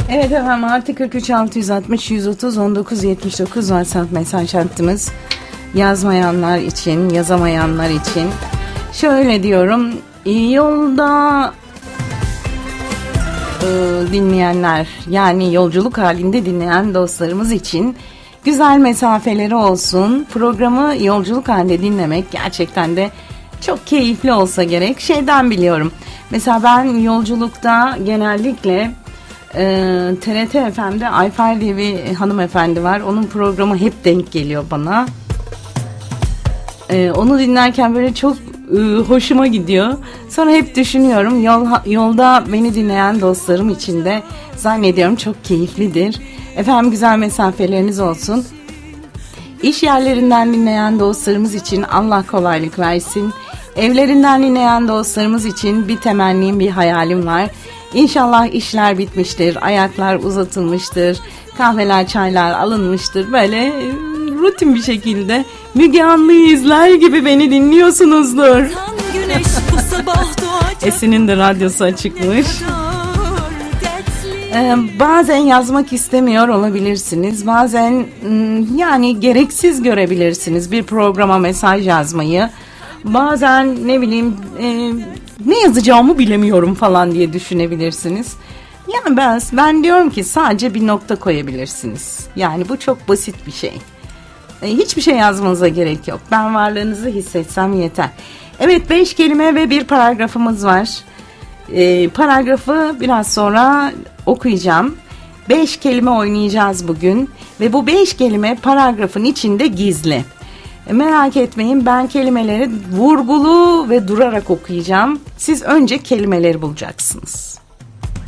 Evet efendim, artı 43 660 130 19 79 WhatsApp mesaj hattımız. Yazmayanlar için, yazamayanlar için. Şöyle diyorum, yolda dinleyenler, yani yolculuk halinde dinleyen dostlarımız için güzel mesafeleri olsun. Programı yolculuk halinde dinlemek gerçekten de çok keyifli olsa gerek. Şeyden biliyorum. Mesela ben yolculukta genellikle TRT FM'de Ayfer diye bir hanımefendi var. Onun programı hep denk geliyor bana. Onu dinlerken böyle çok hoşuma gidiyor. Sonra hep düşünüyorum, yolda beni dinleyen dostlarım için de zannediyorum çok keyiflidir. Efendim, güzel mesafeleriniz olsun. İş yerlerinden dinleyen dostlarımız için Allah kolaylık versin. Evlerinden dinleyen dostlarımız için bir temennim, bir hayalim var. İnşallah işler bitmiştir, ayaklar uzatılmıştır, kahveler, çaylar alınmıştır. Böyle rutin bir şekilde Müge Anlı'yı izler gibi beni dinliyorsunuzdur. Esin'in de radyosu açıkmış. Bazen yazmak istemiyor olabilirsiniz. Bazen yani gereksiz görebilirsiniz bir programa mesaj yazmayı. Bazen ne bileyim ne yazacağımı bilemiyorum falan diye düşünebilirsiniz. Yani ben diyorum ki sadece bir nokta koyabilirsiniz. Yani bu çok basit bir şey. Hiçbir şey yazmanıza gerek yok. Ben varlığınızı hissetsem yeter. Evet, 5 kelime ve bir paragrafımız var. Paragrafı biraz sonra okuyacağım. 5 kelime oynayacağız bugün. Ve bu 5 kelime paragrafın içinde gizli. Merak etmeyin, ben kelimeleri vurgulu ve durarak okuyacağım. Siz önce kelimeleri bulacaksınız.